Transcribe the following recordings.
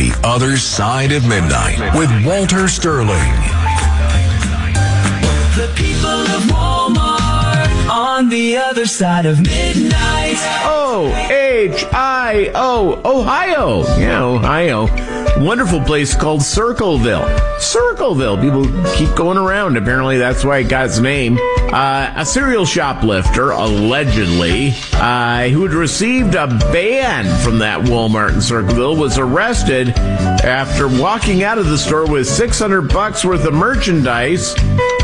The Other Side of Midnight with Walter Sterling. The people of Walmart on the other side of midnight. O-H-I-O, Ohio. Yeah, Ohio. Wonderful place called Circleville. Circleville. People keep going around. Apparently that's why it got its name. A serial shoplifter, allegedly, who had received a ban from that Walmart in Circleville, was arrested after walking out of the store with $600 worth of merchandise.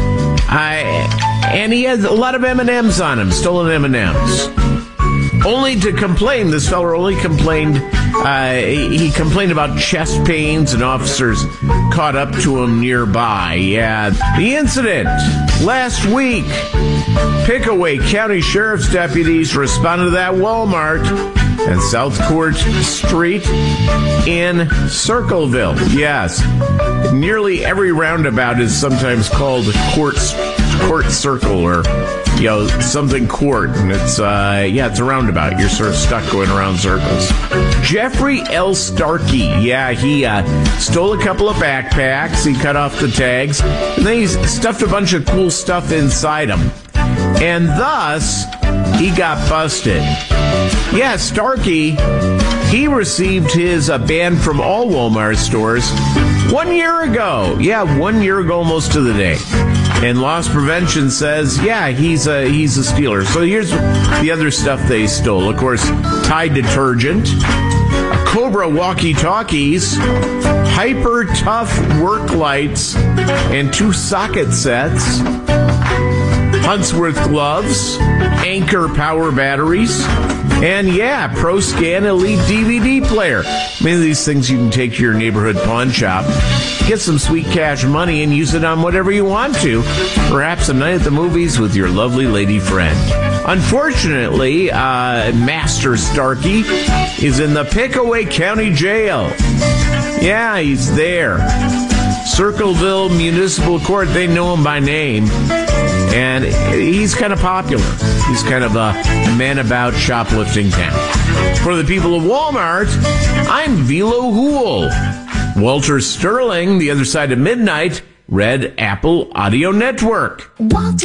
And he had a lot of M&Ms on him, stolen M&Ms. Only to complain, this fella only complained, he complained about chest pains and officers caught up to him nearby. Yeah, the incident last week, Pickaway County Sheriff's deputies responded to that Walmart and South Court Street in Circleville. Yes, nearly every roundabout is sometimes called Court Circle or, you know, something court, and it's it's a roundabout. You're sort of stuck going around circles. Jeffrey L. Starkey, he stole a couple of backpacks. He cut off the tags, and then he stuffed a bunch of cool stuff inside them, and thus he got busted. Yeah, Starkey, he received his ban from all Walmart stores 1 year ago. Yeah, 1 year ago, almost to the day. And loss prevention says, he's a stealer. So here's the other stuff they stole. Of course, Tide detergent, a Cobra walkie-talkies, Hyper Tough work lights, and 2 socket sets, Huntsworth gloves, Anchor power batteries, and ProScan Elite DVD player. Many of these things you can take to your neighborhood pawn shop, get some sweet cash money, and use it on whatever you want to. Perhaps a night at the movies with your lovely lady friend. Unfortunately, Master Starkey is in the Pickaway County Jail. Yeah, he's there. Circleville Municipal Court, they know him by name. And he's kind of popular. He's kind of a man-about shoplifting town. For the people of Walmart, I'm Velo Hool. Walter Sterling, The Other Side of Midnight, Red Apple Audio Network.